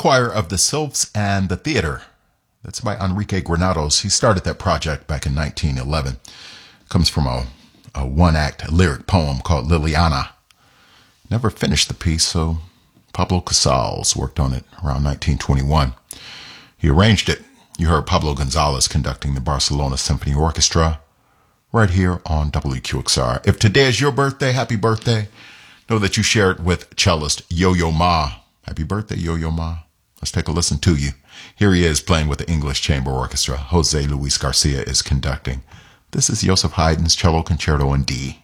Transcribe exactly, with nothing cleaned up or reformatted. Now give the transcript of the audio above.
Choir of the Sylphs and the Theater. That's by Enrique Granados. He started that project back in nineteen eleven. Comes from a, a one-act lyric poem called Liliana. Never finished the piece, so Pablo Casals worked on it around nineteen twenty-one. He arranged it. You heard Pablo Gonzalez conducting the Barcelona Symphony Orchestra right here on W Q X R. If today is your birthday, happy birthday. Know that you share it with cellist Yo-Yo Ma. Happy birthday, Yo-Yo Ma. Let's take a listen to you. Here he is playing with the English Chamber Orchestra. Jose Luis Garcia is conducting. This is Joseph Haydn's Cello Concerto in D.